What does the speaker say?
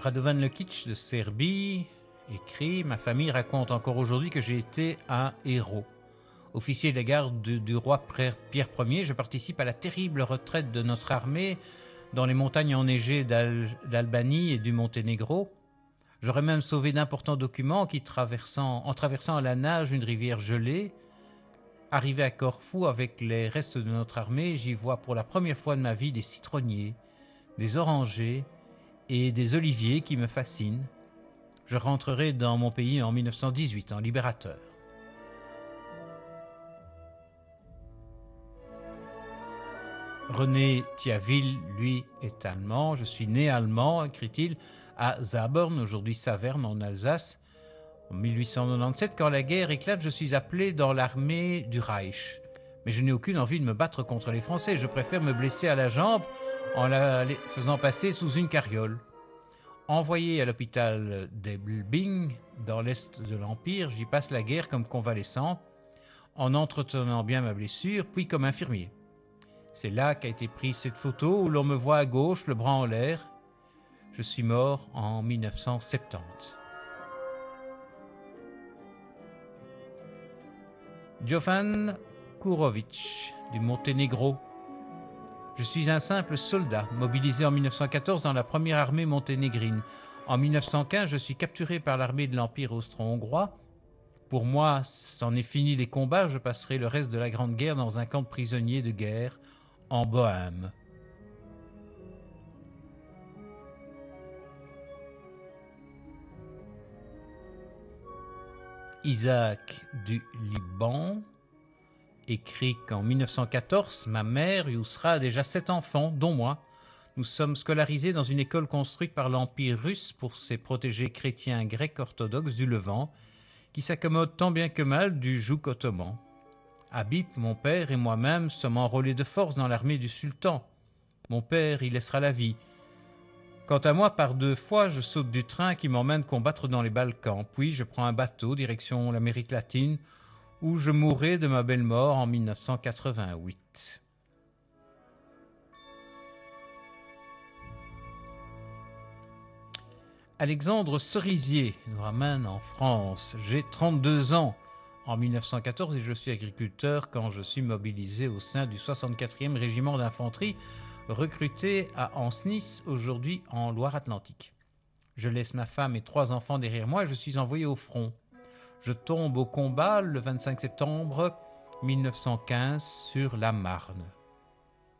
Radovan Lekic de Serbie écrit « Ma famille raconte encore aujourd'hui que j'ai été un héros. Officier de la garde du roi Pierre Ier, je participe à la terrible retraite de notre armée dans les montagnes enneigées d'Albanie et du Monténégro. J'aurais même sauvé d'importants documents en traversant à la nage une rivière gelée. Arrivé à Corfou avec les restes de notre armée, j'y vois pour la première fois de ma vie des citronniers, des orangers et des oliviers qui me fascinent. Je rentrerai dans mon pays en 1918 en libérateur. » René Thiaville, lui, est allemand. « Je suis né allemand, écrit-il, à Zabern, aujourd'hui Saverne, en Alsace. En 1897, quand la guerre éclate, je suis appelé dans l'armée du Reich. Mais je n'ai aucune envie de me battre contre les Français. Je préfère me blesser à la jambe en la faisant passer sous une carriole. Envoyé à l'hôpital d'Elbing, dans l'est de l'Empire, j'y passe la guerre comme convalescent, en entretenant bien ma blessure, puis comme infirmier. C'est là qu'a été prise cette photo où l'on me voit à gauche, le bras en l'air. Je suis mort en 1970. Jovan Kurovic, du Monténégro. Je suis un simple soldat, mobilisé en 1914 dans la première armée monténégrine. En 1915, je suis capturé par l'armée de l'Empire austro-hongrois. Pour moi, c'en est fini les combats, je passerai le reste de la Grande Guerre dans un camp de prisonniers de guerre en Bohême. Isaac du Liban écrit qu'en 1914, ma mère, Yousra, a déjà 7 enfants, dont moi. Nous sommes scolarisés dans une école construite par l'Empire russe pour ses protégés chrétiens grecs orthodoxes du Levant, qui s'accommodent tant bien que mal du joug ottoman. Habib, mon père et moi-même sommes enrôlés de force dans l'armée du sultan. Mon père y laissera la vie. Quant à moi, par 2 fois, je saute du train qui m'emmène combattre dans les Balkans, puis je prends un bateau direction l'Amérique latine, où je mourrai de ma belle mort en 1988. Alexandre Cerisier nous ramène en France. J'ai 32 ans en 1914 et je suis agriculteur quand je suis mobilisé au sein du 64e régiment d'infanterie, recruté à Ancenis, aujourd'hui en Loire-Atlantique. Je laisse ma femme et 3 enfants derrière moi et je suis envoyé au front. Je tombe au combat le 25 septembre 1915 sur la Marne.